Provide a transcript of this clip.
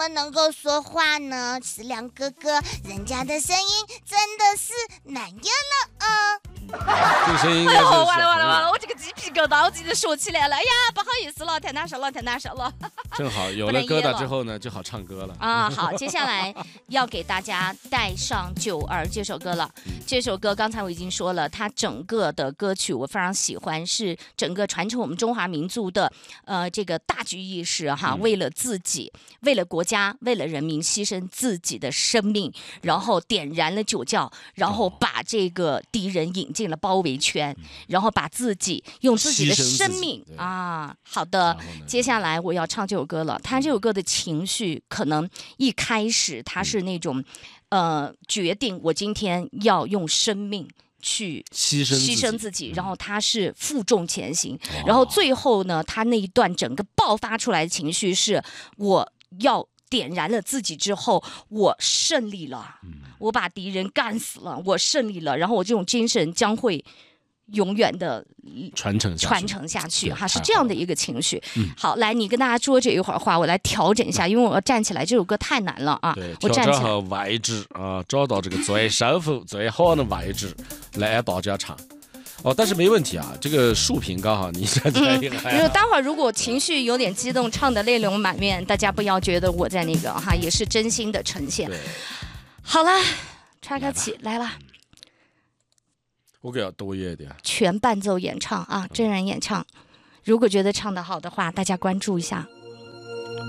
么能够说话呢？食粮哥哥，人家的声音真的是难听了啊！ 这个声音应该是完了，我这个鸡皮疙瘩我自己说起来了。哎呀，不好意思了，太难受了。 正好有了疙瘩之后呢，就好唱歌了啊。好，接下来要给大家带上《九儿》这首歌了。这首歌刚才我已经说了，它整个的歌曲我非常喜欢，是整个传承我们中华民族的这个大局意识哈，为了自己，为了国家，为了人民，牺牲自己的生命，然后点燃了酒窖，然后把这个敌人引进了包围圈，然后把自己用自己的生命啊。好的，接下来我要唱这首歌了。他这首歌的情绪可能一开始他是那种决定我今天要用生命去牺牲自己，然后他是负重前行，然后最后呢，他那一段整个爆发出来的情绪是我要点燃了自己之后，我胜利了，我把敌人干死了，我胜利了，然后我这种精神将会永远的传承下去哈，是这样的一个情绪。好，来，你跟大家说这一会儿话，我来调整一下，因为我要站起来，这首歌太难了啊。我站起来。 调整好位置啊，找到这个最舒服、最好的位置来大家唱。哦，但是没问题啊，这个竖屏刚好你站起来也还好。 因为待会儿如果情绪有点激动，唱的泪流满面，大家不要觉得我在那个哈，也是真心的呈现。好了，插开起来了。 我给要多一点， 全伴奏演唱啊，真人演唱。如果觉得唱得好的话，大家关注一下。